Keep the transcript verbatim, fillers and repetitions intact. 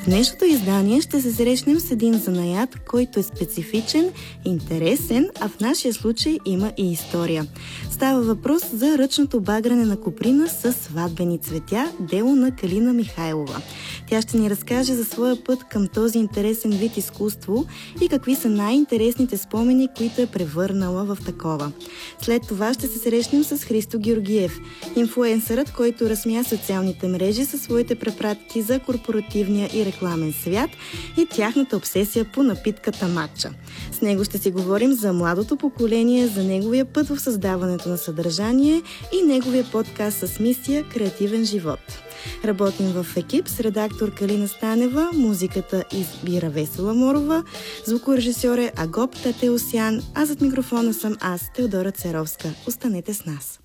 В днешното издание ще се срещнем с един занаят, който е специфичен, интересен, а в нашия случай има и история. Става въпрос за ръчното багрене на коприна с сватбени цветя, дело на Калина Михайлова. Тя ще ни разкаже за своя път към този интересен вид изкуство и какви са най-интересните спомени, които е превърнала в такова. След това ще се срещнем с Христо Георгиев, инфлуенсърът, който разсмя социалните мрежи със своите препратки за корпоративния и рекламен свят и тяхната обсесия по напитката матча. С него ще си говорим за младото поколение, за неговия път в създаването на съдържание и неговия подкаст с мисия «Креативен живот». Работим в екип с редактор Калина Станева, музиката избира Весела Морова, звукорежисьор е Агоп Татеосян, а зад микрофона съм аз, Теодора Церовска. Останете с нас.